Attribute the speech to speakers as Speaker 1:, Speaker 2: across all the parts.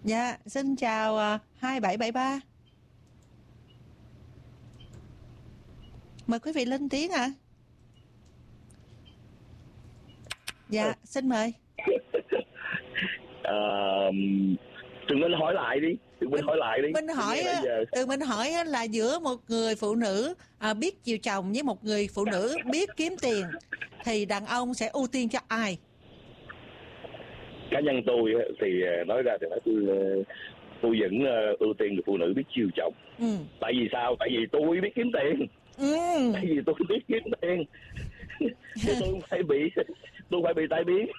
Speaker 1: Dạ, xin chào 2773. Mời quý vị lên tiếng ạ. Dạ, xin mời.
Speaker 2: Tụi mình hỏi lại đi.
Speaker 1: Mình hỏi là giữa một người phụ nữ biết chiều chồng với một người phụ nữ biết kiếm tiền thì đàn ông sẽ ưu tiên cho ai?
Speaker 2: Cá nhân tôi thì nói ra thì tôi vẫn ưu tiên người phụ nữ biết chiều chồng. Tại vì sao? Tại vì tôi biết kiếm tiền. Tại vì tôi biết kiếm tiền. tôi phải bị tai biến.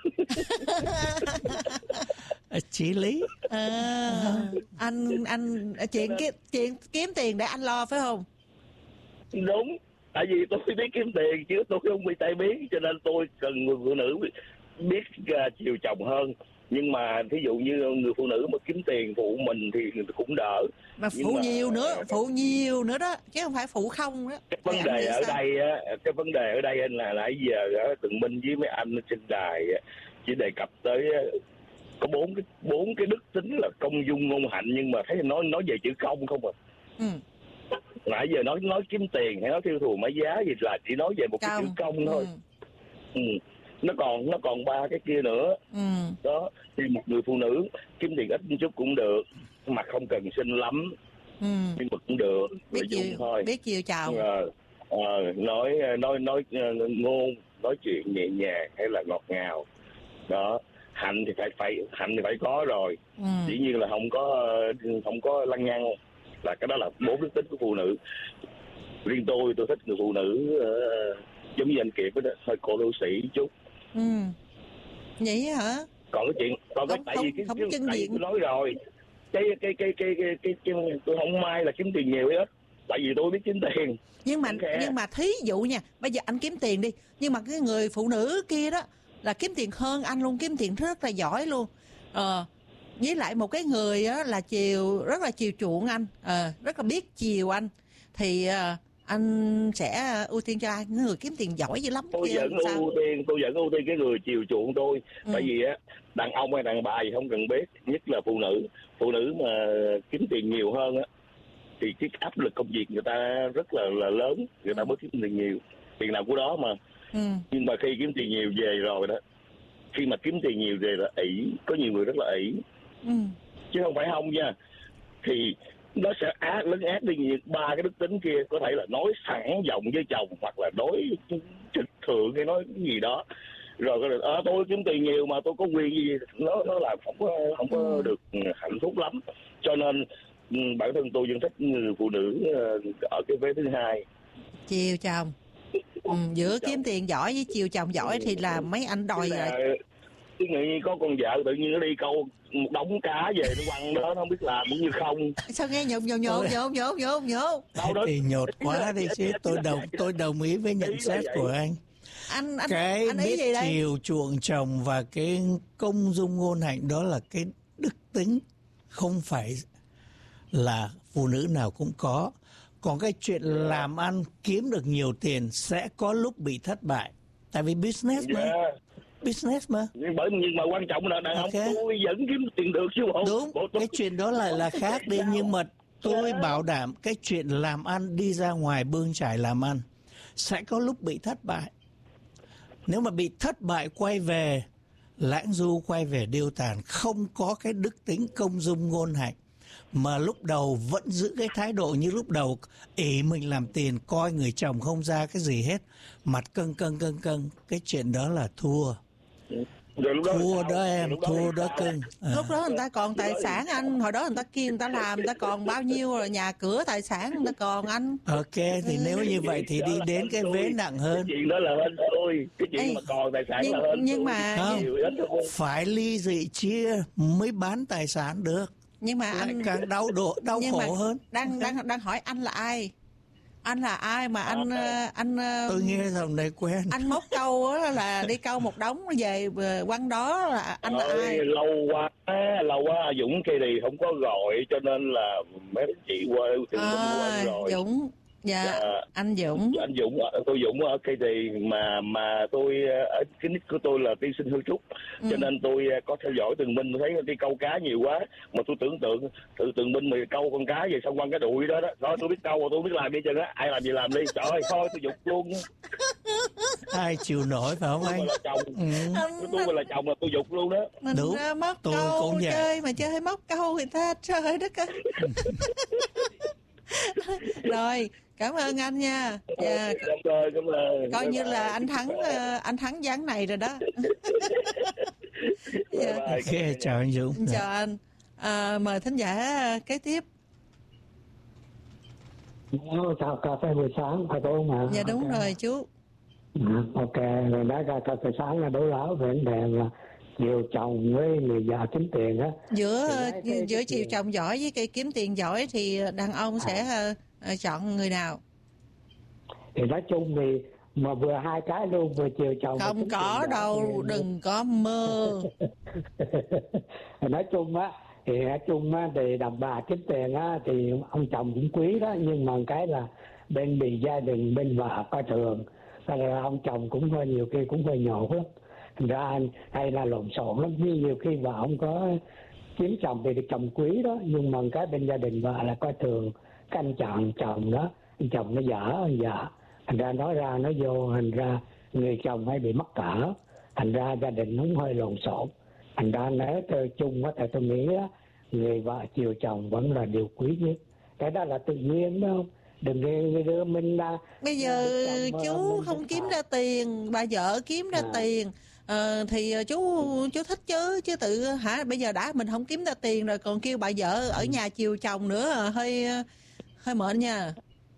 Speaker 3: Chí lý.
Speaker 1: Anh chuyện kiếm tiền để anh lo phải không?
Speaker 2: Đúng. Tại vì tôi biết kiếm tiền chứ tôi không bị tai biến, cho nên tôi cần người phụ nữ biết chiều chồng hơn. Nhưng mà thí dụ như người phụ nữ mà kiếm tiền phụ mình thì cũng đỡ.
Speaker 1: Mà phụ nhiều nữa đó, chứ không phải phụ không đó.
Speaker 2: Cái vấn đề ở đây là nãy giờ Tường Minh với mấy anh trên đài chỉ đề cập tới có bốn cái đức tính là công dung ngôn hạnh, nhưng mà thấy nói về chữ công không à. Nãy giờ nói kiếm tiền hay nói tiêu thụ mấy giá gì là chỉ nói về một cái chữ công thôi. Nó còn ba cái kia nữa. Đó thì một người phụ nữ kiếm tiền ít một chút cũng được, mà không cần xinh lắm, nhưng mà cũng được,
Speaker 1: biết chiều chồng.
Speaker 2: Nói ngôn nói chuyện nhẹ nhàng hay là ngọt ngào. Đó, hạnh thì phải có rồi. Dĩ nhiên là không có lăng nhăng, là cái đó là bốn đức tính của phụ nữ. Riêng tôi thích người phụ nữ giống như anh Kiệt đó, hơi cổ lưu sĩ chút.
Speaker 1: Vậy hả?
Speaker 2: Còn cái chuyện tại vì cái tôi nói rồi, cái tôi không may là kiếm tiền nhiều hết, tại vì tôi biết kiếm tiền.
Speaker 1: Nhưng mà thí dụ nha, bây giờ anh kiếm tiền đi, nhưng mà cái người phụ nữ kia đó là kiếm tiền hơn anh luôn, kiếm tiền rất là giỏi luôn. Với lại một cái người đó là rất là chiều chuộng anh, rất là biết chiều anh, thì anh sẽ ưu tiên cho ai? Người kiếm tiền giỏi dữ lắm.
Speaker 2: Tôi vẫn ưu tiên cái người chiều chuộng tôi. Tại vì đàn ông hay đàn bà gì không cần biết, nhất là phụ nữ mà kiếm tiền nhiều hơn thì cái áp lực công việc người ta rất là lớn, người ta mới kiếm tiền nhiều, tiền nào của đó mà. Nhưng mà khi kiếm tiền nhiều về rồi đó, khi mà kiếm tiền nhiều về là ỷ, có nhiều người rất là ỷ, chứ không phải không nha, thì nó sẽ lấn át đi ba cái đức tính kia. Có thể là nói sẵn giọng với chồng, hoặc là nói trịch thượng hay nói cái gì đó, rồi tôi kiếm tiền nhiều mà tôi có quyền gì, nó là không có được hạnh phúc lắm. Cho nên bản thân tôi vẫn thích người phụ nữ ở cái vế thứ hai,
Speaker 1: chiều chồng. Giữa kiếm tiền giỏi với chiều chồng giỏi thì là mấy anh đòi rồi.
Speaker 2: Tôi nghĩ có con vợ tự nhiên nó đi câu một đống cá về nó quăng đó, nó không biết làm cũng như không.
Speaker 1: Sao nghe nhột.
Speaker 3: Thì nhột quá đi chứ. Tôi đồng ý với nhận xét của anh. Cái biết chiều chuộng chồng và cái công dung ngôn hạnh đó là cái đức tính, không phải là phụ nữ nào cũng có. Còn cái chuyện làm ăn kiếm được nhiều tiền sẽ có lúc bị thất bại, tại vì business mà.
Speaker 2: Nhưng mà quan trọng là đàn ông tôi vẫn kiếm tiền được chứ không?
Speaker 3: Đúng, cái chuyện đó là khác đi. Nhưng mà tôi bảo đảm cái chuyện làm ăn, đi ra ngoài bươn chải làm ăn sẽ có lúc bị thất bại. Nếu mà bị thất bại quay về lãng du, quay về điêu tàn, không có cái đức tính công dung ngôn hạnh, mà lúc đầu vẫn giữ cái thái độ như lúc đầu, ỷ mình làm tiền, coi người chồng không ra cái gì hết, mặt căng, cái chuyện đó là thua. Thua đó em, thua đó cưng.
Speaker 1: Lúc đó người ta còn tài sản anh, hồi đó người ta kia người ta làm, người ta còn bao nhiêu rồi, nhà cửa tài sản người ta còn anh.
Speaker 3: Ok, thì nếu như vậy thì đi đến cái vế nặng hơn.
Speaker 2: Cái chuyện đó là hơn tôi, cái chuyện mà còn tài sản là hơn.
Speaker 1: Nhưng mà
Speaker 3: phải ly dị chia mới bán tài sản được.
Speaker 1: Nhưng mà anh
Speaker 3: càng đau khổ hơn.
Speaker 1: Đang hỏi anh là ai? Anh là ai mà anh
Speaker 3: tôi nghe dòng này quen.
Speaker 1: Anh móc câu là đi câu một đống về quăng đó, là anh là ai?
Speaker 2: Lâu quá Dũng kia thì không có gọi, cho nên là mấy chị quên rồi.
Speaker 1: Dũng Dạ,
Speaker 2: Dạ.
Speaker 1: anh Dũng.
Speaker 2: Anh Dũng, tôi Dũng ở Cây Thì, mà tôi ở cái nick của tôi là tiên sinh hư trúc, cho nên tôi có theo dõi Tường Minh, thấy cái câu cá nhiều quá, mà tôi tưởng tượng Tường Minh mày câu con cá về xong quăng cái đuôi đó đó, tôi biết câu, tôi biết làm đi chân á, ai làm gì làm đi, trời ơi, thôi tôi dục luôn.
Speaker 3: Ai chịu nổi phải không anh?
Speaker 2: Tôi là chồng, tôi là chồng là tôi dục luôn đó.
Speaker 1: Mình
Speaker 3: Đúng,
Speaker 1: móc
Speaker 3: tôi
Speaker 1: câu
Speaker 3: cũng vậy.
Speaker 1: chơi mà chơi móc câu người ta, trời đất ơi. Rồi, cảm ơn anh nha. Dạ,
Speaker 2: Cảm ơn.
Speaker 1: coi như là anh thắng ván này rồi đó. Dạ.
Speaker 3: Ok, chào anh Dũng.
Speaker 1: Chào anh. Mời thính giả kế tiếp.
Speaker 4: Chào cà phê buổi sáng phải không mà?
Speaker 1: Dạ đúng rồi chú.
Speaker 4: Ok, rồi nói ra cà phê sáng là đối lão về vấn đề là chiều chồng với người già kiếm tiền á.
Speaker 1: Giữa chiều chồng giỏi với cây kiếm tiền giỏi thì đàn ông sẽ chọn người nào?
Speaker 4: Thì nói chung thì mà vừa hai cái luôn, vừa chiều chồng.
Speaker 1: Không có đâu, đừng có mơ.
Speaker 4: Nói chung á thì đàn bà kiếm tiền á thì ông chồng cũng quý đó, nhưng mà cái là bên bị gia đình bên vợ coi thường, là ông chồng cũng hơi nhiều khi cũng hơi nhột lắm, thành ra hay là lộn xộn lắm. Như nhiều khi vợ ông có kiếm chồng thì được chồng quý đó, nhưng mà cái bên gia đình vợ là coi thường cái anh chồng đó, anh chồng nó dở thành ra nói ra nói vô, thành ra người chồng hay bị mắc cỡ, thành ra gia đình nó cũng hơi lộn xộn. Thành ra nếu tôi chung á, tôi nghĩ á, người vợ chiều chồng vẫn là điều quý nhất, cái đó là tự nhiên đâu. Đừng nghe đưa mình là
Speaker 1: bây giờ chú không kiếm ra tiền, bà vợ kiếm ra tiền thì chú thích chứ tự hả? Bây giờ đã mình không kiếm ra tiền rồi còn kêu bà vợ ở nhà chiều chồng nữa, hơi mệt nha.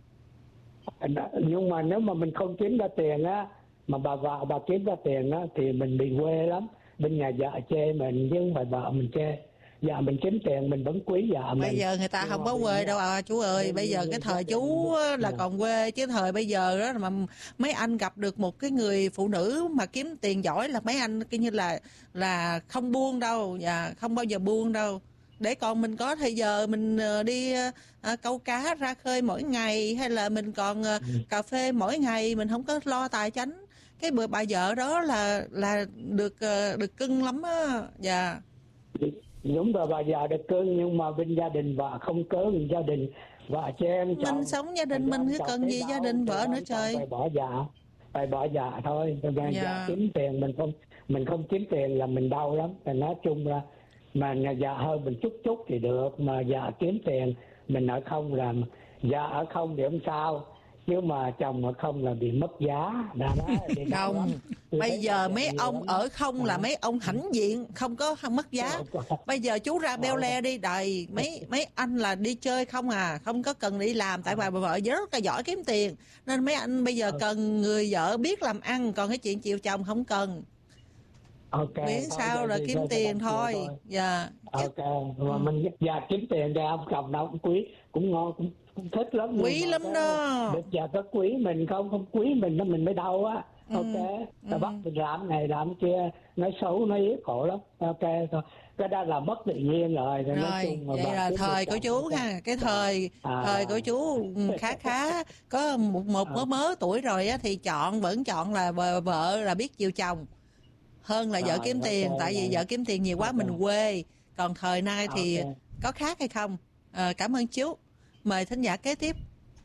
Speaker 4: Nhưng mà nếu mà mình không kiếm ra tiền á, mà bà kiếm ra tiền á thì mình bị quê lắm, bên nhà vợ chê mình chứ bà vợ mình chê. Dạ mình kiếm tiền mình vẫn quý vợ mình.
Speaker 1: Bây giờ người ta không có quê đâu chú ơi. Bây giờ cái thời chú là còn quê, chứ thời bây giờ đó mà mấy anh gặp được một cái người phụ nữ mà kiếm tiền giỏi là mấy anh coi như là không buông đâu, và không bao giờ buông đâu. Để còn mình có thời giờ mình đi câu cá ra khơi mỗi ngày, hay là mình còn cà phê mỗi ngày, mình không có lo tài chánh. Cái bà vợ đó là được cưng lắm á. Dạ.
Speaker 4: Đúng rồi, bà già được cưng, nhưng mà bên gia đình vợ không cưng, gia đình vợ chê em chồng.
Speaker 1: Mình sống gia đình mình chứ cần gì gia đình vợ nữa trời.
Speaker 4: Phải bỏ dạ thôi. Dạ kiếm tiền mình không kiếm tiền là mình đau lắm. Thì nói chung là mà nhà vợ hơn mình chút thì được, mà vợ kiếm tiền mình ở không là vợ ở không thì không sao, chứ mà chồng ở không là bị mất giá.
Speaker 1: Không, bây giờ mấy ông ở không là mấy ông hãnh diện, không có mất giá. Bây giờ chú ra beo le đi đời, mấy anh là đi chơi không à, không có cần đi làm, tại bà vợ rất là giỏi kiếm tiền, nên mấy anh bây giờ cần người vợ biết làm ăn, còn cái chuyện chiều chồng không cần. Miễn sao là kiếm tiền thôi. Dạ.
Speaker 4: Ok, mà mình kiếm tiền ra ông chồng đâu cũng quý, cũng ngon, cũng thích lắm.
Speaker 1: Quý lắm đó.
Speaker 4: Bây giờ có quý mình không quý mình đó mình mới đau á. Ok, ta bắt mình làm này làm kia, nói xấu nói yếu khổ lắm. Ok thôi, cái đó là mất tự nhiên rồi.
Speaker 1: Rồi vậy là thời của chú ha, cái thời của chú khá có một mớ tuổi rồi á, thì vẫn chọn là vợ là biết chiều chồng hơn là vợ kiếm tiền. Tại vì vợ kiếm tiền nhiều quá mình quê. Còn thời nay thì có khác hay không? Cảm ơn chú. Mời thính giả kế tiếp.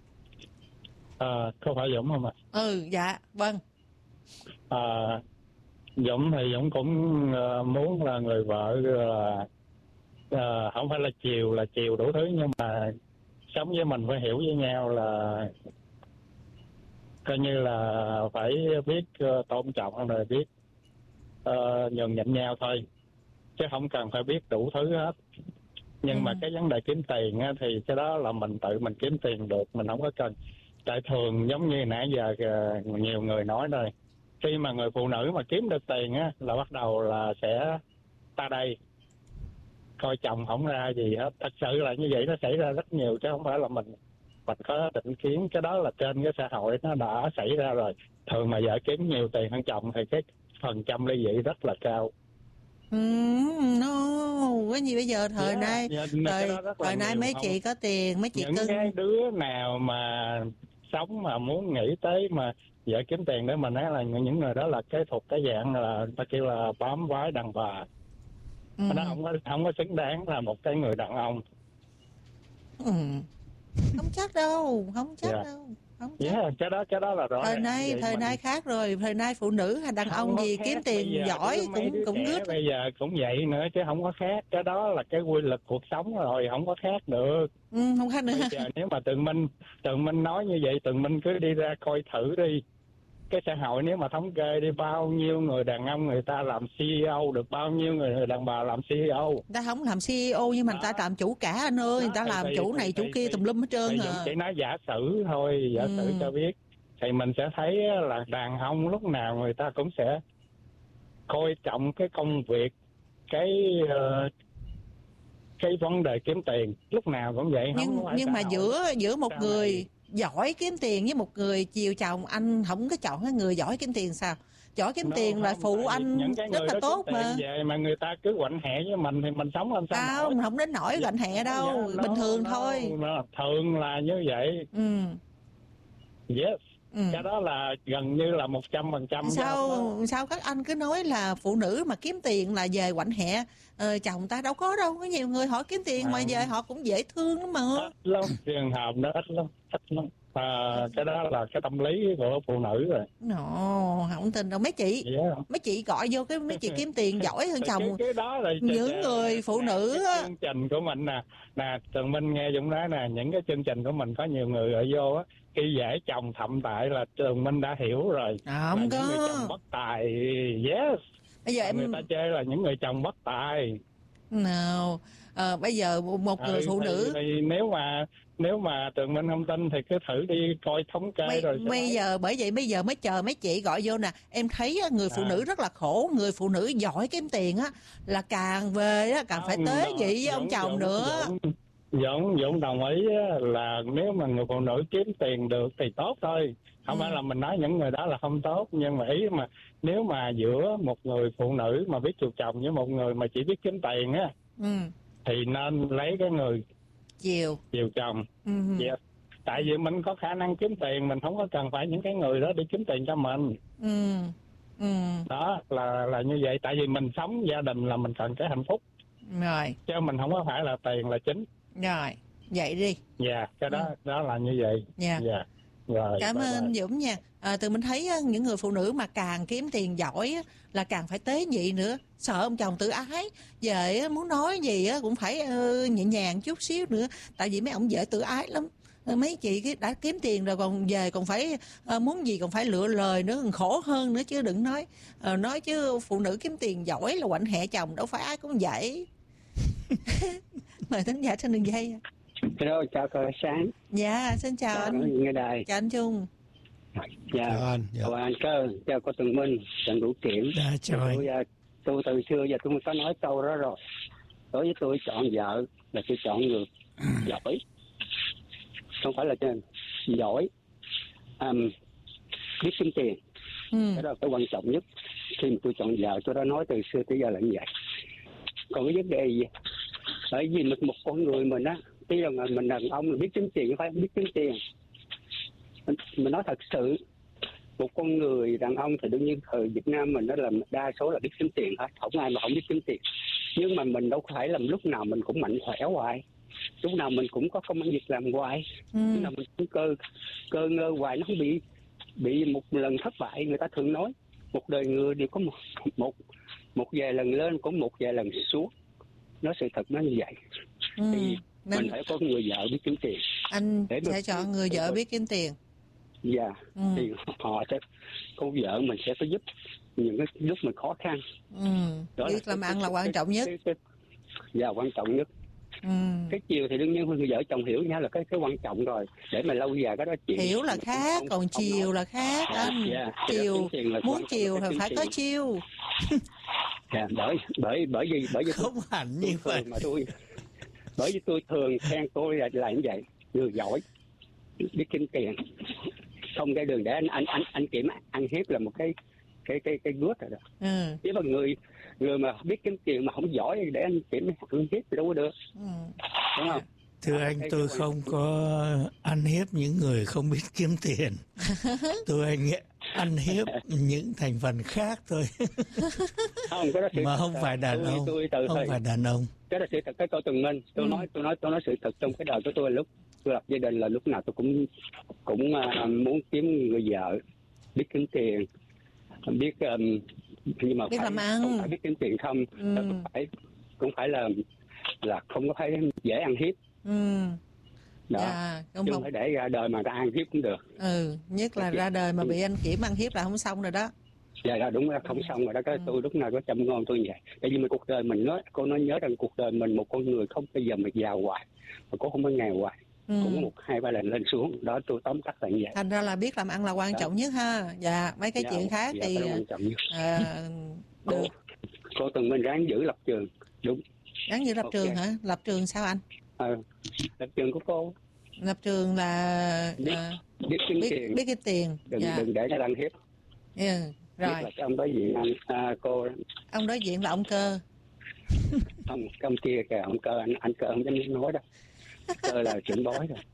Speaker 5: Có phải Dũng không ạ?
Speaker 1: Dạ vâng.
Speaker 5: Dũng thì Dũng cũng muốn là người vợ không phải là chiều đủ thứ, nhưng mà sống với mình phải hiểu với nhau, là coi như là phải biết tôn trọng rồi biết nhường nhịn nhau thôi, chứ không cần phải biết đủ thứ hết. Nhưng mà cái vấn đề kiếm tiền á, thì cái đó là mình tự mình kiếm tiền được, mình không có cần. Tại thường giống như nãy giờ nhiều người nói rồi, khi mà người phụ nữ mà kiếm được tiền á là bắt đầu là sẽ ta đây coi chồng không ra gì hết. Thật sự là như vậy, nó xảy ra rất nhiều, chứ không phải là mình có định kiến. Cái đó là trên cái xã hội nó đã xảy ra rồi. Thường mà vợ kiếm nhiều tiền hơn chồng thì cái phần trăm ly dị rất là cao.
Speaker 1: Cái gì bây giờ thời nay mấy chị có tiền, mấy chị
Speaker 5: những cái đứa nào mà sống mà muốn nghĩ tới mà vợ kiếm tiền để mà nói là những người đó là cái thuộc cái dạng là ta kêu là bám váy đàn bà. Nó không có xứng đáng là một cái người đàn ông.
Speaker 1: Không chắc đâu, không chắc đâu. Không chắc.
Speaker 5: Cái đó là rõ ràng.
Speaker 1: Thời nay khác rồi, thời nay phụ nữ hay đàn ông gì kiếm tiền giỏi cũng good.
Speaker 5: Bây giờ cũng vậy nữa chứ không có khác. Cái đó là cái quy luật cuộc sống rồi, không có khác được.
Speaker 1: Không khác nữa.
Speaker 5: Bây giờ nếu mà Tường Minh nói như vậy, Tường Minh cứ đi ra coi thử đi. Cái xã hội nếu mà thống kê đi, bao nhiêu người đàn ông người ta làm CEO, được bao nhiêu người đàn bà làm CEO.
Speaker 1: Người ta không làm CEO nhưng mà người ta làm chủ cả anh ơi, người ta làm chủ này chủ kia tùm lum hết trơn à.
Speaker 5: Chỉ nói giả sử thôi, giả sử cho biết. Thì mình sẽ thấy là đàn ông lúc nào người ta cũng sẽ coi trọng cái công việc, cái vấn đề kiếm tiền, lúc nào cũng vậy.
Speaker 1: Nhưng mà giữa một người giỏi kiếm tiền với một người chiều chồng, anh không có chọn cái người giỏi kiếm tiền sao? Giỏi kiếm tiền là phụ anh rất là tốt mà.
Speaker 5: Về mà người ta cứ quạnh hẹ với mình thì mình sống làm sao?
Speaker 1: Không đến nỗi quạnh hẹ đâu, bình thường thôi.
Speaker 5: Thường là như vậy. Yes. Cái đó là gần như là 100%.
Speaker 1: Sao các anh cứ nói là phụ nữ mà kiếm tiền là về quạnh hẹ chồng ta? Đâu có đâu, có nhiều người họ kiếm tiền mà về họ cũng dễ thương lắm mà.
Speaker 5: Ít lắm, trường hợp đó ít lắm. Cái đó là cái tâm lý của phụ nữ rồi.
Speaker 1: Không tin đâu mấy chị gọi vô cái mấy chị kiếm tiền giỏi hơn chồng.
Speaker 5: Cái đó là
Speaker 1: những người phụ nữ
Speaker 5: á. Chương trình của mình nè, Tường Minh nghe Dũng nói nè, những cái chương trình của mình có nhiều người gọi vô á, khi dễ chồng thậm tại là Tường Minh đã hiểu rồi.
Speaker 1: Không có.
Speaker 5: Những người chồng bất tài, yes.
Speaker 1: Bây giờ
Speaker 5: người ta chơi là những người chồng bất tài.
Speaker 1: Nào, bây giờ một người phụ nữ
Speaker 5: thì nếu mà Tường Minh không tin thì cứ thử đi coi thống kê rồi.
Speaker 1: Bởi vậy bây giờ mới chờ mấy chị gọi vô nè. Em thấy người phụ nữ rất là khổ. Người phụ nữ giỏi kiếm tiền á là càng về á càng phải tế nhị với ông chồng nữa.
Speaker 5: Dũng đồng ý là nếu mà người phụ nữ kiếm tiền được thì tốt thôi. Không phải là mình nói những người đó là không tốt, nhưng mà ý mà nếu mà giữa một người phụ nữ mà biết chiều chồng với một người mà chỉ biết kiếm tiền á, thì nên lấy cái người chiều chồng. Yeah. Tại vì mình có khả năng kiếm tiền, mình không có cần phải những cái người đó đi kiếm tiền cho mình. Đó là như vậy. Tại vì mình sống gia đình là mình cần cái hạnh phúc
Speaker 1: rồi,
Speaker 5: chứ mình không có phải là tiền là chính.
Speaker 1: Rồi vậy đi.
Speaker 5: Cái đó là như vậy. Rồi,
Speaker 1: cảm ơn Dũng nha. Từ mình thấy những người phụ nữ mà càng kiếm tiền giỏi là càng phải tế nhị nữa, sợ ông chồng tự ái, về muốn nói gì cũng phải nhẹ nhàng chút xíu nữa, tại vì mấy ông dễ tự ái lắm. Mấy chị đã kiếm tiền rồi còn về còn phải muốn gì còn phải lựa lời nữa, còn khổ hơn nữa chứ đừng nói chứ phụ nữ kiếm tiền giỏi là quạnh hẹ chồng, đâu phải ai cũng vậy. Mời thính giả trên đường dây.
Speaker 6: Hello, chào cô Sáng.
Speaker 1: Dạ, xin chào anh.
Speaker 6: Nghe đài.
Speaker 1: Chào anh Trung.
Speaker 6: Dạ, chào anh Cơ, chào cô Tường Minh, Trần Hữu Kiểm. Tôi từ xưa giờ tôi có nói câu đó rồi. Đối với tôi chọn vợ là tôi chọn người giỏi, không phải là giỏi, biết kiếm tiền. Cái đó là cái quan trọng nhất. Khi mà tôi chọn vợ, tôi đã nói từ xưa tới giờ là như vậy. Còn cái vấn đề gì? Bởi vì một con người mình á, tuy là mình đàn ông là biết kiếm tiền, phải không biết kiếm tiền. Mình nói thật sự, một con người đàn ông thì đương nhiên thời Việt Nam mình đó là đa số là biết kiếm tiền hết, không ai mà không biết kiếm tiền. Nhưng mà mình đâu phải là lúc nào mình cũng mạnh khỏe hoài, lúc nào mình cũng có công ăn việc làm hoài, lúc nào mình cũng cơ ngơ hoài, nó không bị một lần thất bại. Người ta thường nói một đời người đều có một vài lần lên, có một vài lần xuống. Nói sự thật nó như vậy. Thì mình phải có người vợ biết kiếm tiền.
Speaker 1: Anh sẽ chọn người vợ biết kiếm tiền.
Speaker 6: Dạ. Thì họ sẽ, con vợ mình sẽ có giúp những cái lúc mình khó khăn.
Speaker 1: Biết làm ăn là quan trọng nhất.
Speaker 6: Dạ, quan trọng nhất. Cái chiều thì đương nhiên người vợ chồng hiểu nhau là cái quan trọng rồi, để mà lâu dài cái đó chuyện
Speaker 1: hiểu là khác, còn chiều là khác anh. Chiều muốn chiều thì phải có chiêu.
Speaker 6: Dạ, bởi vì
Speaker 3: không hẳn như vậy
Speaker 6: mà bởi vì tôi thường khen tôi là như vậy, người giỏi biết kiếm tiền, không cái đường để anh Kiểm ăn hiếp là một cái gút rồi đó. Chứ mà người mà biết kiếm tiền mà không giỏi để anh Kiểm ăn hiếp thì đâu có được, đúng không?
Speaker 3: Thưa anh, tôi không có ăn hiếp những người không biết kiếm tiền. Tôi anh ăn hiếp những thành phần khác thôi.
Speaker 6: Không, cái đó sự
Speaker 3: mà không phải đàn ông. Không phải đàn ông.
Speaker 6: Cái đó sự thật, cái câu từng minh. Tôi nói sự thật trong cái đời của tôi, lúc tôi lập gia đình là lúc nào tôi cũng muốn kiếm người vợ biết kiếm tiền, biết nhưng mà
Speaker 1: biết làm ăn.
Speaker 6: không phải biết kiếm tiền không, cũng phải là không có phải dễ ăn hiếp. Đó.
Speaker 1: Dạ,
Speaker 6: chứ không phải để ra đời mà ta ăn hiếp cũng được.
Speaker 1: Nhất là ra đời mà bị anh Kiểm ăn hiếp là không xong rồi đó.
Speaker 6: Dạ đúng là không xong rồi đó. Cái tôi lúc nào có chăm ngon tôi vậy. Tại vì cuộc đời mình cô nói nhớ rằng cuộc đời mình một con người không bao giờ mà giàu hoài, mà cô không có nghèo hoài. Cũng 1-2-3 lần lên xuống đó, tôi tóm tắt là như vậy.
Speaker 1: Thành ra là biết làm ăn là quan trọng nhất ha. Dạ, mấy cái chuyện khác thì được.
Speaker 6: Cô từng mình ráng giữ lập trường. Đúng.
Speaker 1: Ráng giữ lập trường hả? Lập trường sao anh?
Speaker 6: Lập trường của cô.
Speaker 1: Lập trường là
Speaker 6: biết kiếm tiền. Đừng để nó ăn hiếp.
Speaker 1: Rồi.
Speaker 6: Là ông đối diện cô.
Speaker 1: Ông đối diện là ông Cơ.
Speaker 6: Ông kia kìa, ông Cơ, anh Cơ không dám nói đó. Cơ là trưởng bói rồi.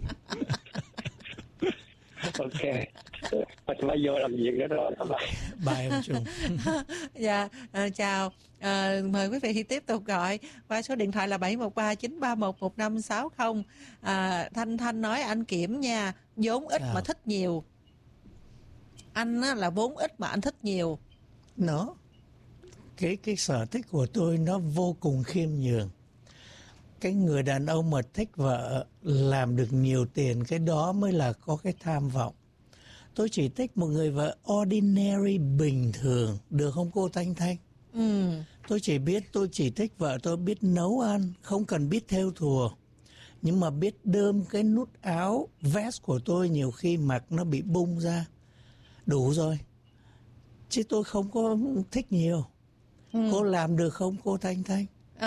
Speaker 6: Ok. Phải vô làm việc nữa rồi.
Speaker 3: Bye ông Trung.
Speaker 1: Dạ, chào. Mời quý vị tiếp tục gọi qua số điện thoại là 713-931-1560. Thanh nói anh Kiểm nha, vốn ít mà thích nhiều. Anh á, là vốn ít mà anh thích nhiều.
Speaker 3: Nó cái sở thích của tôi nó vô cùng khiêm nhường. Cái người đàn ông mà thích vợ làm được nhiều tiền, cái đó mới là có cái tham vọng. Tôi chỉ thích một người vợ ordinary, bình thường, được không cô Thanh Thanh? Tôi chỉ thích vợ tôi biết nấu ăn, không cần biết thêu thùa. Nhưng mà biết đơm cái nút áo vest của tôi nhiều khi mặc nó bị bung ra. Đủ rồi. Chứ tôi không có thích nhiều. Cô làm được không cô Thanh Thanh?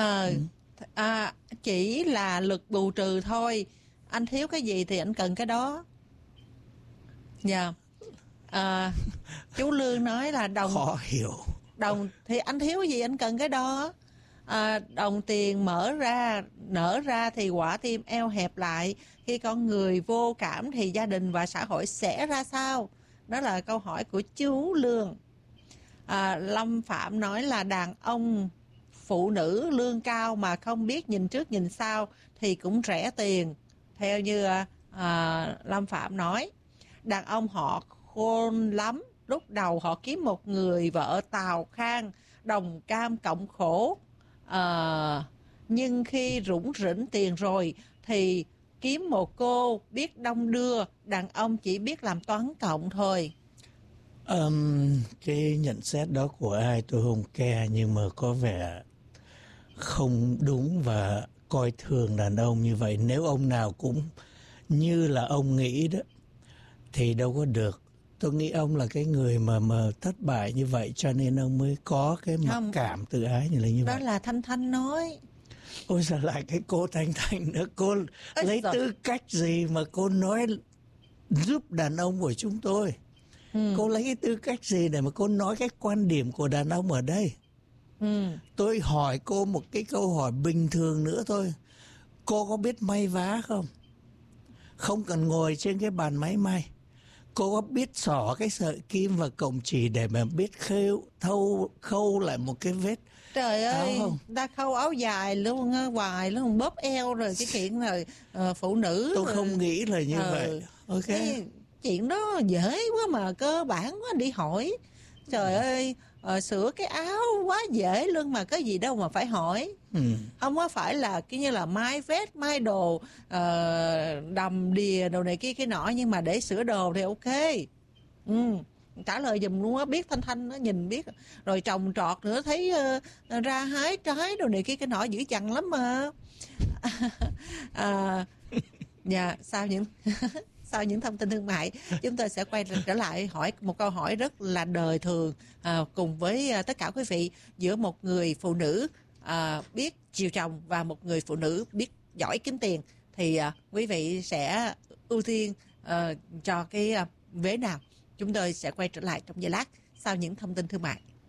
Speaker 1: Chỉ là lực bù trừ thôi. Anh thiếu cái gì thì anh cần cái đó. Dạ. Chú Lương nói là đồng.
Speaker 3: Khó hiểu.
Speaker 1: Đồng thì anh thiếu cái gì anh cần cái đó. Đồng tiền nở ra thì quả tim eo hẹp lại. Khi con người vô cảm thì gia đình và xã hội sẽ ra sao? Đó là câu hỏi của chú Lương. Lâm Phạm nói là đàn ông phụ nữ lương cao mà không biết nhìn trước nhìn sau thì cũng rẻ tiền. Theo như Lâm Phạm nói, đàn ông họ khôn lắm. Lúc đầu họ kiếm một người vợ tào khang, đồng cam cộng khổ. Nhưng khi rủng rỉnh tiền rồi thì kiếm một cô biết đong đưa. Đàn ông chỉ biết làm toán cộng thôi.
Speaker 3: Cái nhận xét đó của ai tôi không care, nhưng mà có vẻ không đúng và coi thường đàn ông như vậy. Nếu ông nào cũng như là ông nghĩ đó thì đâu có được. Tôi nghĩ ông là cái người mà thất bại như vậy cho nên ông mới có cái mặc cảm tự ái như vậy.
Speaker 1: Đó là Thanh nói.
Speaker 3: Ôi sao lại cái cô Thanh nữa. Cô lấy tư cách gì mà cô nói giúp đàn ông của chúng tôi? Cô lấy cái tư cách gì để mà cô nói cái quan điểm của đàn ông ở đây? Tôi hỏi cô một cái câu hỏi bình thường nữa thôi. Cô có biết may vá không? Không cần ngồi trên cái bàn máy may. Cô có biết xỏ cái sợi kim và cổng chỉ để mà biết khâu lại một cái vết
Speaker 1: Trời ơi,
Speaker 3: không?
Speaker 1: ta khâu áo dài luôn, hoài luôn, bóp eo rồi cái chuyện rồi phụ nữ.
Speaker 3: Tôi
Speaker 1: rồi.
Speaker 3: không nghĩ là như vậy. Ok.
Speaker 1: Cái chuyện đó dễ quá mà cơ bản quá, đi hỏi. Trời ơi, sửa cái áo quá dễ luôn mà cái gì đâu mà phải hỏi. Không có phải là cái như là mai vest, mai đồ, đầm đìa đồ này kia cái nọ, nhưng mà để sửa đồ thì ok. Trả lời giùm luôn á, biết Thanh nó nhìn biết. Rồi trồng trọt nữa thấy ra hái trái đồ này kia cái nọ dữ dằn lắm mà. Dạ, sau những thông tin thương mại, chúng tôi sẽ quay trở lại hỏi một câu hỏi rất là đời thường cùng với tất cả quý vị, giữa một người phụ nữ biết chiều chồng và một người phụ nữ biết giỏi kiếm tiền thì quý vị sẽ ưu tiên cho cái vế nào? Chúng tôi sẽ quay trở lại trong giây lát sau những thông tin thương mại.